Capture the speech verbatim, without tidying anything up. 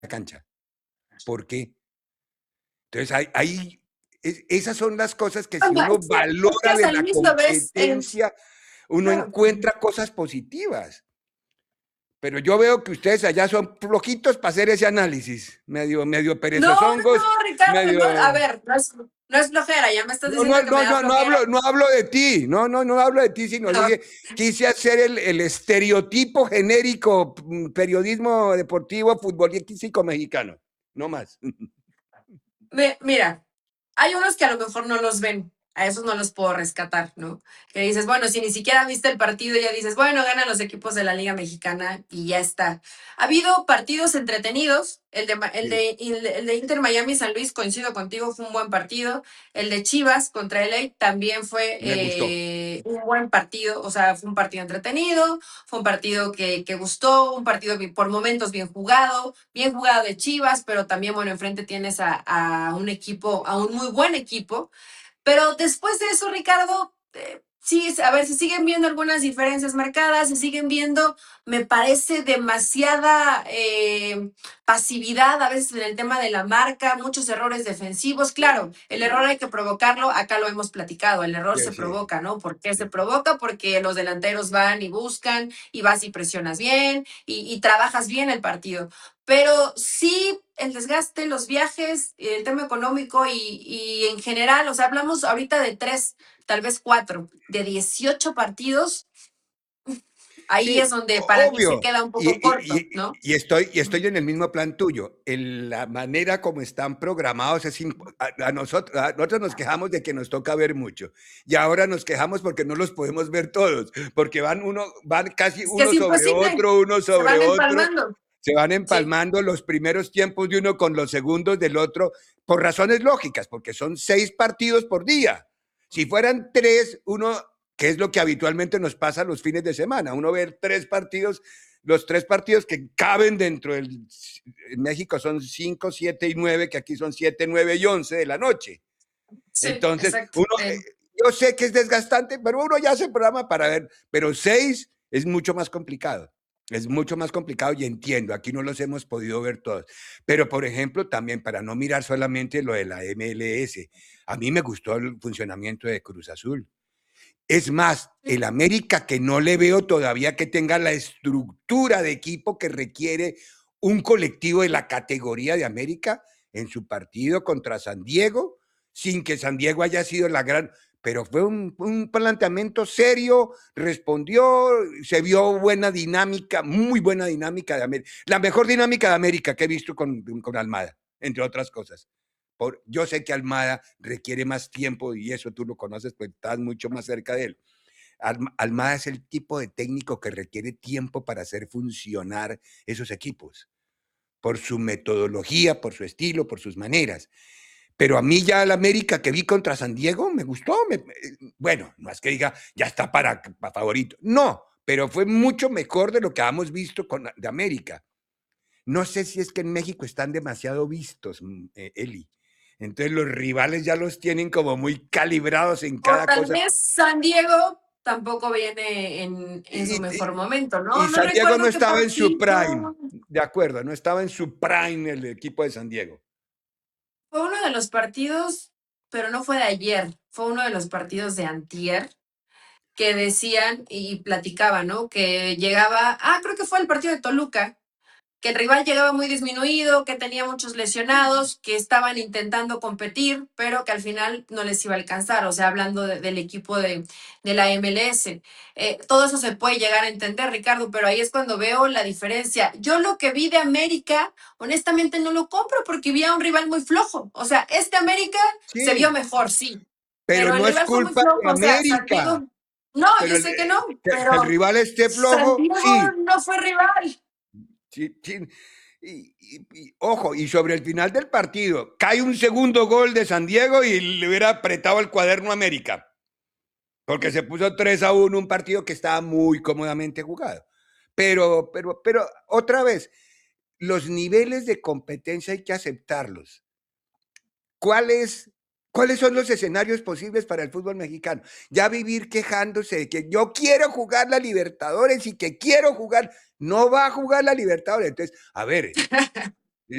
cancha. ¿Por qué? Entonces, hay hay es esas son las cosas que si Oiga, uno es que es que valora a de San la Luis lo ves en competencia, uno claro. encuentra cosas positivas. Pero yo veo que ustedes allá son flojitos para hacer ese análisis, medio medio No, no, perezozongos, no, Ricardo, no, a medio ver, no es no es flojera, ya me estás No, no, diciendo que me no, da no, no flojera. hablo no hablo de ti, no, no, no hablo de ti, sino dije, quise hacer el el estereotipo genérico, mm, periodismo deportivo futbolístico mexicano, no más. Mi mira, hay unos que a lo mejor no los ven, a esos no los puedo rescatar, ¿no? Que dices, bueno, si ni siquiera viste el partido, ya dices, bueno, ganan los equipos de la Liga Mexicana y ya está. Ha habido partidos entretenidos, el de, el Sí. de, el de Inter Miami San Luis, coincido contigo, fue un buen partido. El de Chivas contra L A también fue Me gustó. eh, un buen partido, o sea, fue un partido entretenido, fue un partido que, que gustó, un partido por momentos bien jugado, bien jugado de Chivas, pero también, bueno, enfrente tienes a, a un equipo, a un muy buen equipo. Pero después de eso, Ricardo, eh, sí, a ver, se siguen viendo algunas diferencias marcadas, se siguen viendo, me parece, demasiada eh, pasividad a veces en el tema de la marca, muchos errores defensivos. Claro, el error hay que provocarlo, acá lo hemos platicado, el error Sí, se sí, provoca, ¿no? ¿Por qué se sí. provoca? Porque los delanteros van y buscan, y vas y presionas bien, y, y trabajas bien el partido. Pero sí, el desgaste, los viajes, el tema económico y, y en general, o sea, hablamos ahorita de tres, tal vez cuatro, de dieciocho partidos, ahí es Sí, donde para mí se obvio. queda un Y poco y corto, y ¿no? y estoy y estoy en el mismo plan tuyo. En la manera como están programados es imp a a nosotros a nosotros nos quejamos de que nos toca ver mucho, y ahora nos quejamos porque no los podemos ver todos, porque van uno van casi Es que es uno sobre imposible, otro, uno se sobre van otro, empalmando. se van Sí, empalmando los primeros tiempos de uno con los segundos del otro, por razones lógicas, porque son seis partidos por día. Si fueran tres, uno que es lo que habitualmente nos pasa los fines de semana. Uno ve tres partidos, los tres partidos que caben dentro del. En México son cinco, siete y nueve, que aquí son siete, nueve y once de la noche. sí, Entonces, exacto. uno, Eh, eh, yo sé que es desgastante, pero uno ya hace programa para ver, pero seis es mucho más complicado. Es mucho más complicado y entiendo, aquí no los hemos podido ver todos. Pero, por ejemplo, también para no mirar solamente lo de la M L S, a mí me gustó el funcionamiento de Cruz Azul. Es más, el América que no le veo todavía que tenga la estructura de equipo que requiere un colectivo de la categoría de América en su partido contra San Diego, sin que San Diego haya sido la gran, pero fue un, un planteamiento serio, respondió, se vio buena dinámica, muy buena dinámica de América, la mejor dinámica de América que he visto con, con Almada, entre otras cosas. Por, yo sé que Almada requiere más tiempo y eso tú lo conoces, pues estás mucho más cerca de él. Almada es el tipo de técnico que requiere tiempo para hacer funcionar esos equipos, por su metodología, por su estilo, por sus maneras. Pero a mí ya el América que vi contra San Diego me gustó. Me, bueno, no es que diga, ya está para, para favorito. No, pero fue mucho mejor de lo que hemos visto con de América. No sé si es que en México están demasiado vistos, eh, Eli. Entonces los rivales ya los tienen como muy calibrados en o cada tal cosa. vez San Diego tampoco viene en, en su Y, mejor y, momento, ¿no? y No San Diego no recuerdo qué estaba en su prime, partido. de acuerdo, no estaba en su prime el equipo de San Diego. Fue uno de los partidos, pero no fue de ayer, fue uno de los partidos de antier, que decían y platicaban, ¿no? Que llegaba, ah, creo que fue el partido de Toluca, que el rival llegaba muy disminuido, que tenía muchos lesionados, que estaban intentando competir, pero que al final no les iba a alcanzar, o sea, hablando de, del equipo de, de la M L S. Eh, todo eso se puede llegar a entender, Ricardo, pero ahí es cuando veo la diferencia. Yo lo que vi de América, honestamente no lo compro porque vi a un rival muy flojo. O sea, este América se vio Sí, mejor, sí, pero pero el no es rival fue muy culpa flojo, de o sea, San América. Diego, no, Pero yo el, sé que no, que, que el pero rival esté San flojo, Diego sí. no fue rival. sí, sí. Y, y, y, ojo, y sobre el final del partido, cae un segundo gol de San Diego y le hubiera apretado el cuaderno a América, porque se puso tres a uno, un partido que estaba muy cómodamente jugado. Pero, pero, pero, otra vez, los niveles de competencia hay que aceptarlos. ¿Cuáles, ¿Cuáles son los escenarios posibles para el fútbol mexicano? Ya vivir quejándose de que yo quiero jugar la Libertadores y que quiero jugar, no va a jugar la Libertadores. Entonces, a ver,